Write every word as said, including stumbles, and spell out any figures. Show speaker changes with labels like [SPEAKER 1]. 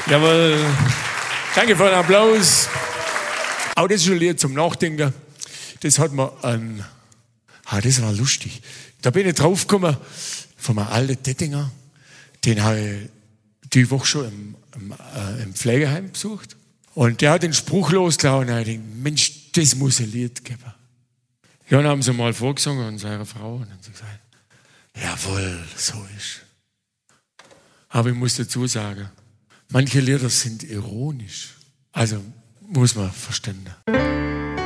[SPEAKER 1] Jawohl. Danke für den Applaus. Auch das ist ein Lied zum Nachdenken. Das hat mir ein, ah, das war lustig. Da bin ich draufgekommen von einem alten Tettinger. Den habe ich die Woche schon im, im, äh, im Pflegeheim besucht. Und der hat den Spruch losgelassen und ich dachte, Mensch, das muss ein Lied geben. Ja, dann haben sie mal vorgesungen und seine Frau. Und dann haben sie gesagt, jawohl, so ist. Aber ich muss dazu sagen, manche Lieder sind ironisch. Also muss man verstehen.